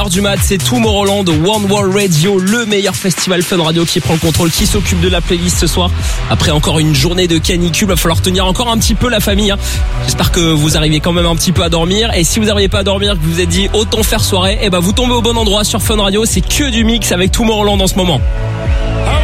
Du mat, c'est Tomorrowland, One World Radio, le meilleur festival Fun Radio qui prend le contrôle, qui s'occupe de la playlist ce soir. Après encore une journée de canicule, va falloir tenir encore un petit peu la famille. J'espère que vous arrivez quand même un petit peu à dormir. Et si vous n'arrivez pas à dormir, que vous vous êtes dit autant faire soirée, vous tombez au bon endroit sur Fun Radio. C'est que du mix avec Tomorrowland en ce moment.